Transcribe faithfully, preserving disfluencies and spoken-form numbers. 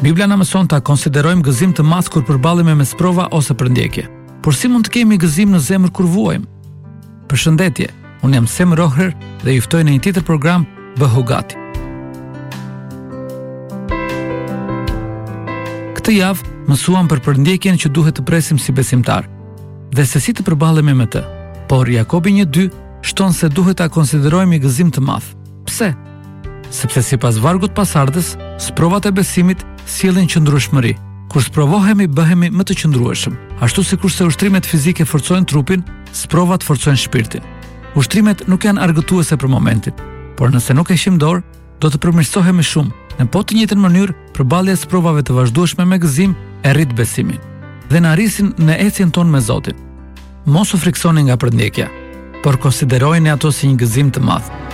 Biblia na mëson ta konsiderojmë gëzim të madh kur përballemi me sprova ose përndjekje. Por si mund të kemi gëzim në zemër kur vuajmë? Përshëndetje, unë jam Sem Rohrer dhe ju ftoj në një tjetër program Bëhu Gati. Këtë javë mësuam për përndjekjen që duhet të presim si besimtar dhe se si të përballemi me të. Por Jakobi një dy shton se duhet ta konsiderojmë një gëzim të madh. Pse? Sepse sipas vargut pasardhës, sprovat e besimit sjellin qëndrueshmëri. Kur sprovohemi, bëhemi më të qëndrueshëm. Ashtu sikur se ushtrimet fizike forcojnë trupin, sprovat forcojnë shpirtin. Ushtrimet nuk janë argëtuese për momentin, por nëse nuk e heqim dorë, do të përmirësohemi shumë. Në po të njëjtën mënyrë, përballja e sprovave të vazhdueshme me gëzim e rrit besimin dhe na arrisin në ecjen tonë me Zotin. Mos u friksoni nga përndjekja, por konsiderojeni ato si një gëzim të madh.